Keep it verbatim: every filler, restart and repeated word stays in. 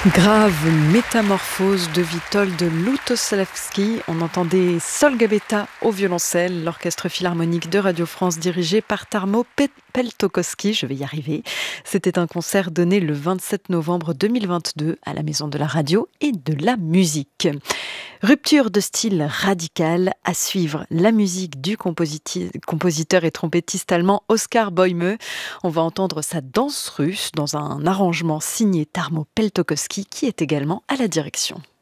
Grave métamorphose de Witold Lutosławski. On entendait Sol Gabetta au violoncelle, l'orchestre philharmonique de Radio France dirigé par Tarmo Pe- Peltokoski. Je vais y arriver. C'était un concert donné le vingt-sept novembre deux mille vingt-deux à la Maison de la Radio et de la Musique. Rupture de style radical, à suivre la musique du compositi- compositeur et trompettiste allemand Oskar Bäume. On va entendre sa danse russe dans un arrangement signé Tarmo Peltokoski qui est également à la direction.